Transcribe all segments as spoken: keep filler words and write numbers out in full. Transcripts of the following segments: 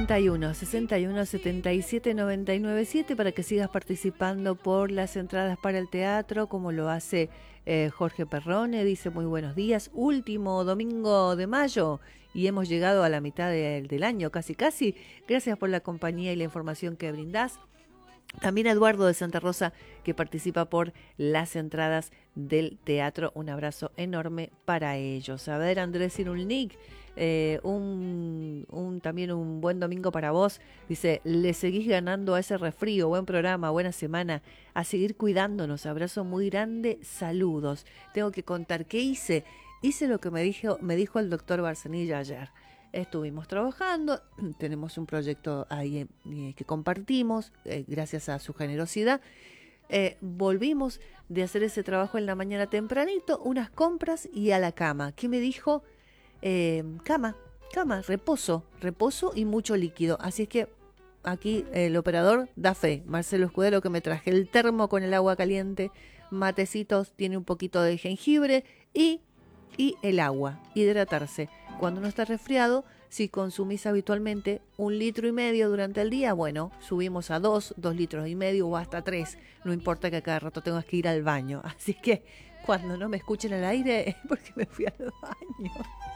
sesenta y uno, sesenta y uno, setenta y siete, noventa y nueve siete para que sigas participando por las entradas para el teatro, como lo hace eh, Jorge Perrone. Dice: muy buenos días, último domingo de mayo y hemos llegado a la mitad de, del año, casi casi. Gracias por la compañía y la información que brindás. También Eduardo de Santa Rosa, que participa por las entradas del teatro. Un abrazo enorme para ellos. A ver, Andrés Irulnik, eh, un, un, también un buen domingo para vos. Dice: le seguís ganando a ese resfrío. Buen programa, buena semana. A seguir cuidándonos. Abrazo muy grande. Saludos. Tengo que contar qué hice. Hice lo que me dijo, me dijo el doctor Barcenilla ayer. Estuvimos trabajando, tenemos un proyecto ahí eh, que compartimos, eh, gracias a su generosidad. Eh, volvimos de hacer ese trabajo en la mañana tempranito, unas compras y a la cama. ¿Qué me dijo? Eh, cama, cama, reposo, reposo y mucho líquido. Así es que aquí el operador da fe. Marcelo Escudero, que me traje el termo con el agua caliente, matecitos, tiene un poquito de jengibre y... y el agua, hidratarse. Cuando uno está resfriado, si consumís habitualmente un litro y medio durante el día, bueno, subimos a dos, dos litros y medio o hasta tres. No importa que a cada rato tengas que ir al baño. Así que cuando no me escuchen al aire es porque me fui al baño.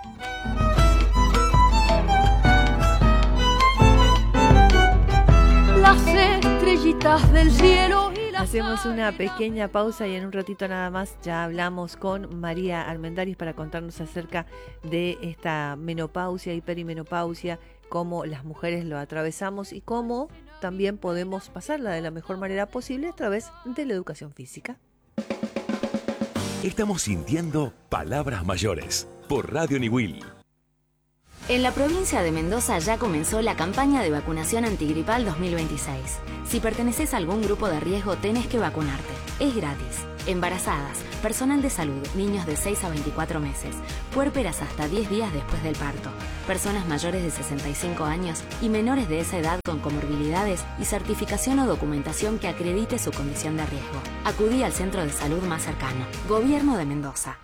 Las estrellitas del cielo. Hacemos una pequeña pausa y en un ratito nada más ya hablamos con María Armendáriz para contarnos acerca de esta menopausia y perimenopausia, cómo las mujeres lo atravesamos y cómo también podemos pasarla de la mejor manera posible a través de la educación física. Estamos sintiendo Palabras Mayores por Radio Niwil. En la provincia de Mendoza ya comenzó la campaña de vacunación antigripal dos mil veintiséis. Si perteneces a algún grupo de riesgo, tenés que vacunarte. Es gratis. Embarazadas, personal de salud, niños de seis a veinticuatro meses, puérperas hasta diez días después del parto, personas mayores de sesenta y cinco años y menores de esa edad con comorbilidades y certificación o documentación que acredite su condición de riesgo. Acudí al centro de salud más cercano. Gobierno de Mendoza.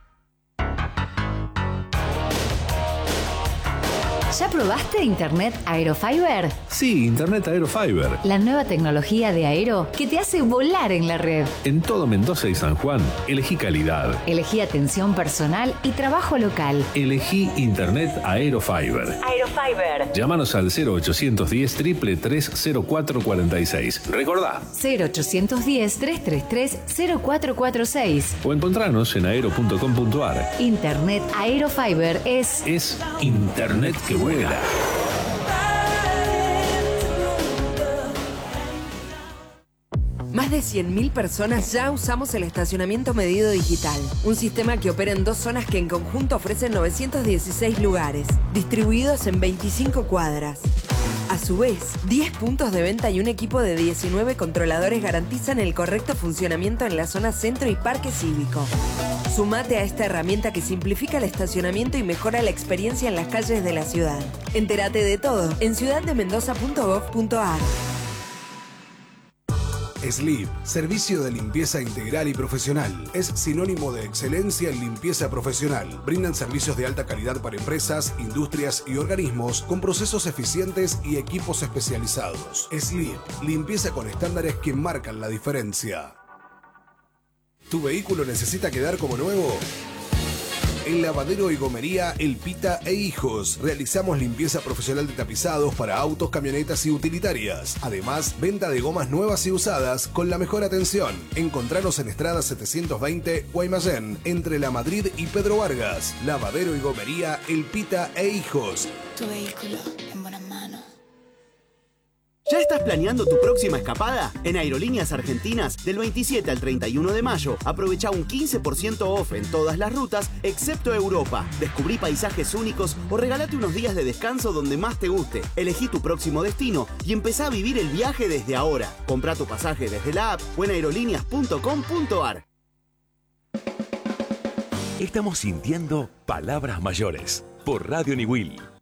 ¿Ya probaste Internet Aerofiber? Sí, Internet Aerofiber. La nueva tecnología de Aero que te hace volar en la red. En todo Mendoza y San Juan, elegí calidad. Elegí atención personal y trabajo local. Elegí Internet Aerofiber. Aerofiber. Llámanos al cero ochocientos diez, tres tres tres, cero cuatro cuatro seis. Recordá. cero ochocientos diez, tres tres tres, cero cuatro cuatro seis. O encontranos en aero punto com punto ar. Internet Aerofiber es... Es Internet que vuela. Más de cien mil personas ya usamos el estacionamiento medido digital, un sistema que opera en dos zonas que en conjunto ofrecen novecientos dieciséis lugares, distribuidos en veinticinco cuadras. A su vez, diez puntos de venta y un equipo de diecinueve controladores garantizan el correcto funcionamiento en la zona centro y parque cívico. Sumate a esta herramienta que simplifica el estacionamiento y mejora la experiencia en las calles de la ciudad. Entérate de todo en ciudad de mendoza punto gov punto ar. Sleep, servicio de limpieza integral y profesional. Es sinónimo de excelencia en limpieza profesional. Brindan servicios de alta calidad para empresas, industrias y organismos con procesos eficientes y equipos especializados. Sleep, limpieza con estándares que marcan la diferencia. ¿Tu vehículo necesita quedar como nuevo? En Lavadero y Gomería El Pita e Hijos realizamos limpieza profesional de tapizados para autos, camionetas y utilitarias. Además, venta de gomas nuevas y usadas con la mejor atención. Encontranos en Estrada setecientos veinte, Guaymallén, entre La Madrid y Pedro Vargas. Lavadero y Gomería El Pita e Hijos. Tu vehículo en buenas manos. ¿Ya estás planeando tu próxima escapada? En Aerolíneas Argentinas, del veintisiete al treinta y uno de mayo, aprovecha un quince por ciento off en todas las rutas, excepto Europa. Descubrí paisajes únicos o regálate unos días de descanso donde más te guste. Elegí tu próximo destino y empezá a vivir el viaje desde ahora. Comprá tu pasaje desde la app o en aerolíneas punto com punto ar. Estamos sintiendo Palabras Mayores por Radio Niwil.